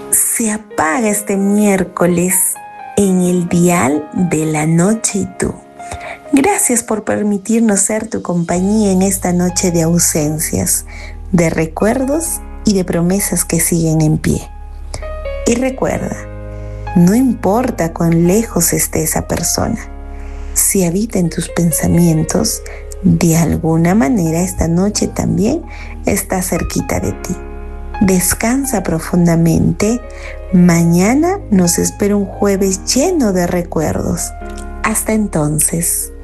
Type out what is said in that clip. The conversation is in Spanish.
se apaga este miércoles en el dial de la noche y tú. Gracias por permitirnos ser tu compañía en esta noche de ausencias, de recuerdos y de promesas que siguen en pie. Y recuerda, no importa cuán lejos esté esa persona, si habita en tus pensamientos, de alguna manera esta noche también está cerquita de ti. Descansa profundamente. Mañana nos espera un jueves lleno de recuerdos. Hasta entonces.